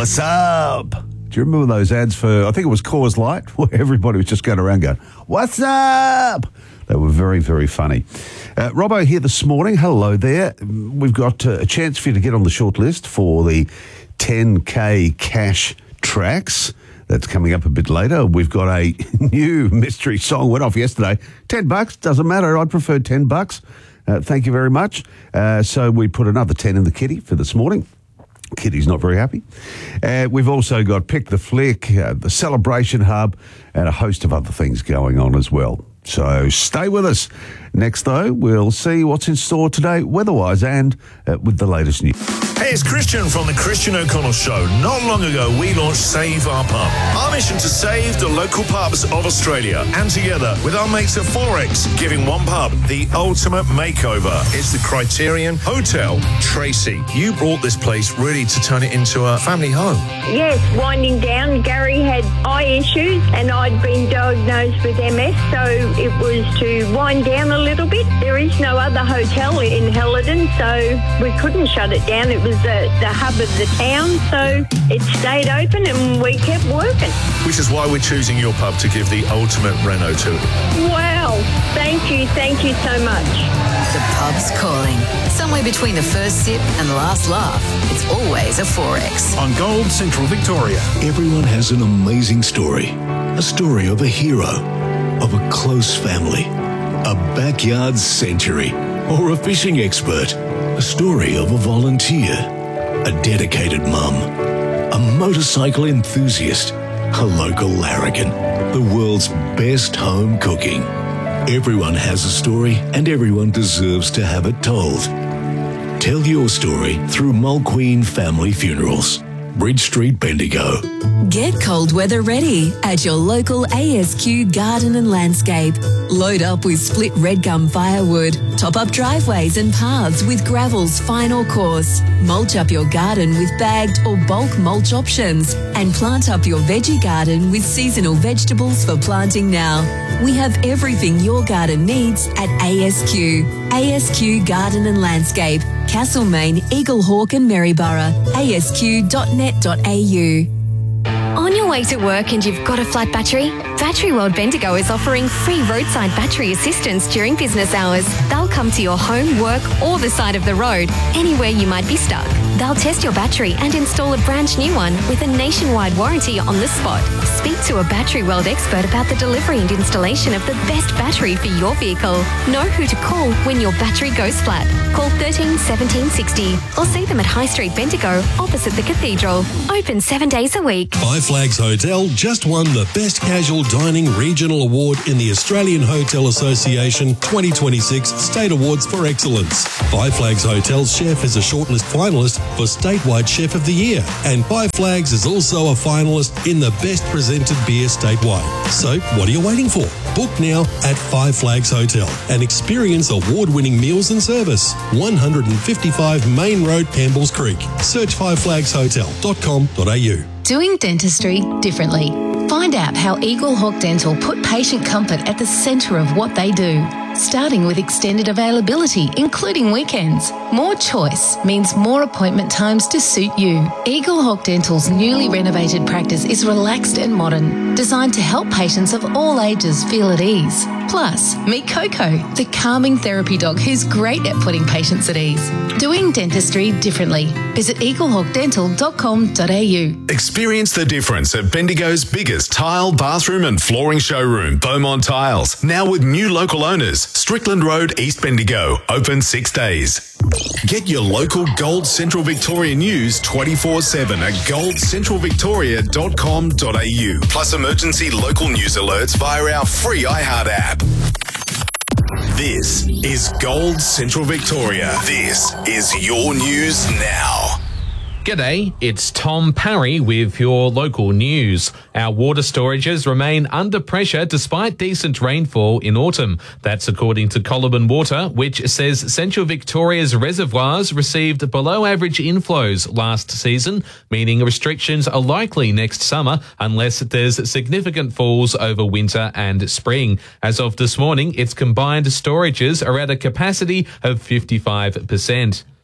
What's up? Do you remember those ads for, I think it was Coors Light, where everybody was just going around going, what's up? They were very, very funny. Robbo here this morning. Hello there. We've got a chance for you to get on the short list for the 10K cash tracks. That's coming up a bit later. We've got a new mystery song. Went off yesterday. $10. Doesn't matter. I'd prefer $10. Thank you very much. So we put another 10 in the kitty for this morning. Kitty's not very happy. We've also got Pick the Flick, the Celebration Hub, and a host of other things going on as well. So stay with us. Next, though, we'll see what's in store today, weather-wise, and with the latest news. Hey, it's Christian from the Christian O'Connell Show. Not long ago, we launched Save Our Pub. Our mission to save the local pubs of Australia. And together with our mates at Forex, giving one pub the ultimate makeover. It's the Criterion Hotel Tracy. You brought this place really to turn it into a family home. Yes, winding down. Gary had eye issues and I'd been diagnosed with MS, so it was to wind down a little bit. There is no other hotel in Helidon, so we couldn't shut it down. It was the hub of the town, so it stayed open and we kept working. Which is why we're choosing your pub to give the ultimate reno to. Wow, thank you so much. The pub's calling. Somewhere between the first sip and the last laugh, it's always a Forex. On Gold Central Victoria. Everyone has an amazing story. A story of a hero, of a close family, a backyard century, or a fishing expert. A story of a volunteer, a dedicated mum, a motorcycle enthusiast, a local larrikin, the world's best home cooking. Everyone has a story and everyone deserves to have it told. Tell your story through Mulqueen Family Funerals. Bridge Street, Bendigo. Get cold weather ready at your local ASQ Garden and Landscape. Load up with split red gum firewood, top up driveways and paths with gravel's final course, mulch up your garden with bagged or bulk mulch options, and plant up your veggie garden with seasonal vegetables for planting now. We have everything your garden needs at ASQ. ASQ Garden and Landscape, Castlemaine, Eaglehawk and Maryborough. asq.net.au. On your way to work and you've got a flat battery? Battery World Bendigo is offering free roadside battery assistance during business hours. They'll come to your home, work or the side of the road, anywhere you might be stuck. They'll test your battery and install a brand new one with a nationwide warranty on the spot. Speak to a Battery World expert about the delivery and installation of the best battery for your vehicle. Know who to call when your battery goes flat. Call 13 17 60 or see them at High Street Bendigo opposite the Cathedral. Open 7 days a week. Five Flags Hotel just won the Best Casual Dining Regional Award in the Australian Hotel Association 2026 State Awards for Excellence. Five Flags Hotel's chef is a shortlist finalist for Statewide Chef of the Year, and Five Flags is also a finalist in the Best Presented Beer statewide. So, what are you waiting for? Book now at Five Flags Hotel and experience award-winning meals and service. 155 Main Road, Campbells Creek. Search fiveflagshotel.com.au. Doing dentistry differently. Find out how Eaglehawk Dental put patient comfort at the centre of what they do. Starting with extended availability, including weekends. More choice means more appointment times to suit you. Eaglehawk Dental's newly renovated practice is relaxed and modern, designed to help patients of all ages feel at ease. Plus, meet Coco, the calming therapy dog who's great at putting patients at ease. Doing dentistry differently. Visit eaglehawkdental.com.au. Experience the difference at Bendigo's biggest tile, bathroom and flooring showroom, Beaumont Tiles. Now with new local owners. Strickland Road, East Bendigo. Open 6 days. Get your local Gold Central Victoria news 24/7 at goldcentralvictoria.com.au. Plus emergency local news alerts via our free iHeart app. This is Gold Central Victoria. This is your news now. G'day, it's Tom Parry with your local news. Our water storages remain under pressure despite decent rainfall in autumn. That's according to Coliban Water, which says Central Victoria's reservoirs received below average inflows last season, meaning restrictions are likely next summer unless there's significant falls over winter and spring. As of this morning, its combined storages are at a capacity of 55%.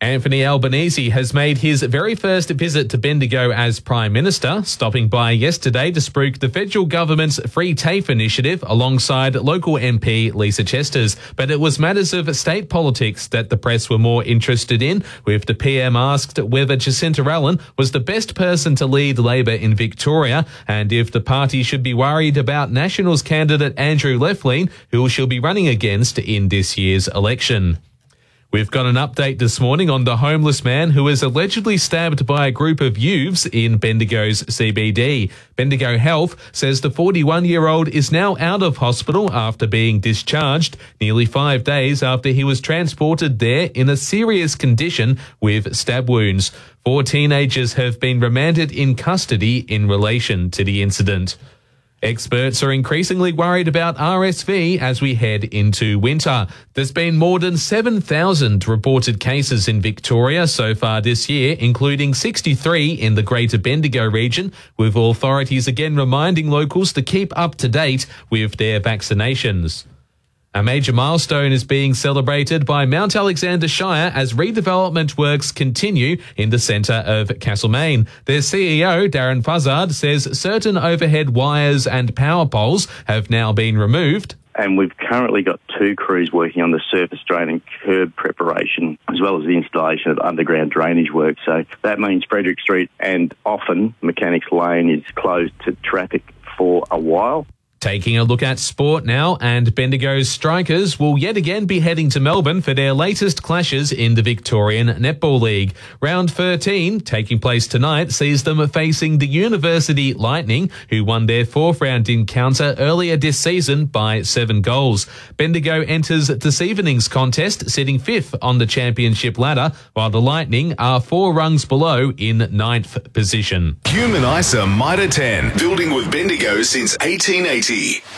Anthony Albanese has made his very first visit to Bendigo as Prime Minister, stopping by yesterday to spruik the federal government's Free TAFE initiative alongside local MP Lisa Chesters. But it was matters of state politics that the press were more interested in, with the PM asked whether Jacinta Allen was the best person to lead Labor in Victoria and if the party should be worried about Nationals candidate Andrew Leflin, who she'll be running against in this year's election. We've got an update this morning on the homeless man who was allegedly stabbed by a group of youths in Bendigo's CBD. Bendigo Health says the 41-year-old is now out of hospital after being discharged nearly 5 days after he was transported there in a serious condition with stab wounds. 4 teenagers have been remanded in custody in relation to the incident. Experts are increasingly worried about RSV as we head into winter. There's been more than 7,000 reported cases in Victoria so far this year, including 63 in the Greater Bendigo region, with authorities again reminding locals to keep up to date with their vaccinations. A major milestone is being celebrated by Mount Alexander Shire as redevelopment works continue in the centre of Castlemaine. Their CEO, Darren Fuzzard, says certain overhead wires and power poles have now been removed. And we've currently got 2 crews working on the surface drain and curb preparation, as well as the installation of underground drainage work. So that means Frederick Street and often Mechanics Lane is closed to traffic for a while. Taking a look at sport now, and Bendigo's Strikers will yet again be heading to Melbourne for their latest clashes in the Victorian Netball League. Round 13, taking place tonight, sees them facing the University Lightning, who won their 4th round encounter earlier this season by 7 goals. Bendigo enters this evening's contest, sitting 5th on the championship ladder, while the Lightning are 4 rungs below in 9th position. Human ISA Mitre 10, building with Bendigo since 1880.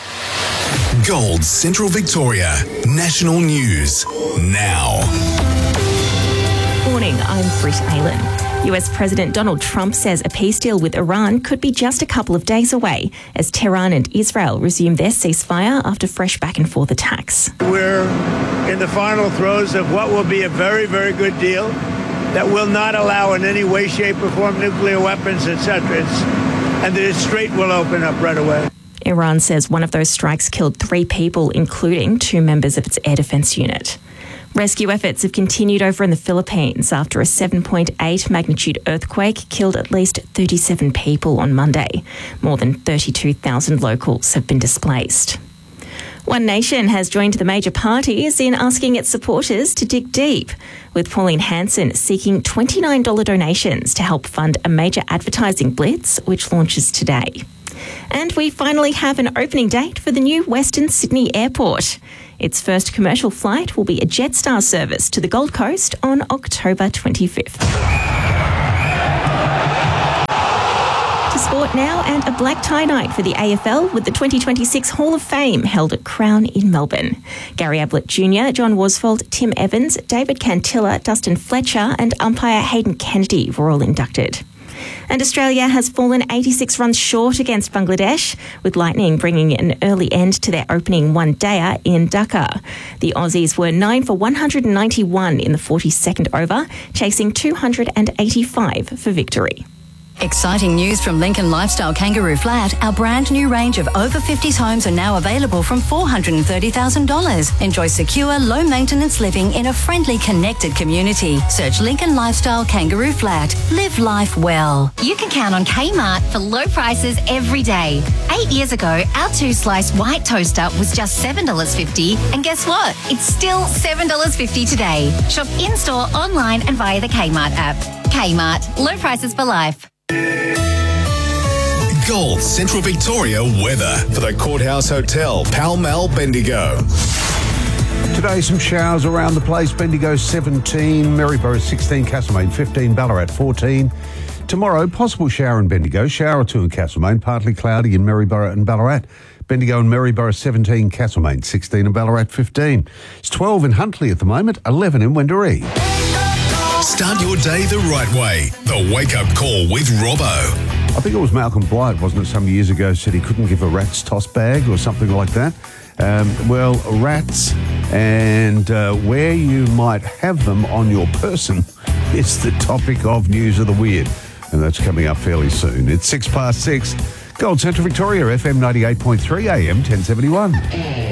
Gold Central Victoria, national news now. Morning, I'm Britt Aylen. US President Donald Trump says a peace deal with Iran could be just a couple of days away as Tehran and Israel resume their ceasefire after fresh back and forth attacks. We're in the final throes of what will be a very, very good deal that will not allow in any way, shape or form nuclear weapons, etc. And the strait will open up right away. Iran says one of those strikes killed 3 people, including 2 members of its air defence unit. Rescue efforts have continued over in the Philippines after a 7.8 magnitude earthquake killed at least 37 people on Monday. More than 32,000 locals have been displaced. One Nation has joined the major parties in asking its supporters to dig deep, with Pauline Hanson seeking $29 donations to help fund a major advertising blitz which launches today. And we finally have an opening date for the new Western Sydney Airport. Its first commercial flight will be a Jetstar service to the Gold Coast on October 25th. To sport now, and a black tie night for the AFL with the 2026 Hall of Fame held at Crown in Melbourne. Gary Ablett Jr., John Worsfold, Tim Evans, David Cantilla, Dustin Fletcher and umpire Hayden Kennedy were all inducted. And Australia has fallen 86 runs short against Bangladesh, with Lightning bringing an early end to their opening one-dayer in Dhaka. The Aussies were 9 for 191 in the 42nd over, chasing 285 for victory. Exciting news from Lincoln Lifestyle Kangaroo Flat. Our brand new range of over 50s homes are now available from $430,000. Enjoy secure, low maintenance living in a friendly, connected community. Search Lincoln Lifestyle Kangaroo Flat. Live life well. You can count on Kmart for low prices every day. 8 years ago, our 2-slice white toaster was just $7.50. And guess what? It's still $7.50 today. Shop in-store, online and via the Kmart app. Kmart. Low prices for life. Gold Central Victoria weather for the Courthouse Hotel, Pall Mall, Bendigo. Today, some showers around the place. Bendigo 17, Maryborough 16, Castlemaine 15, Ballarat 14. Tomorrow, possible shower in Bendigo, shower or 2 in Castlemaine, partly cloudy in Maryborough and Ballarat. Bendigo and Maryborough 17, Castlemaine 16 and Ballarat 15. It's 12 in Huntley at the moment, 11 in Wendouree. Start your day the right way. The Wake Up Call with Robbo. I think it was Malcolm Blight, wasn't it, some years ago, said he couldn't give a rat's toss bag or something like that. Well, rats and where you might have them on your person is the topic of News of the Weird. And that's coming up fairly soon. It's 6 past 6. Gold Central Victoria, FM 98.3 AM 1071.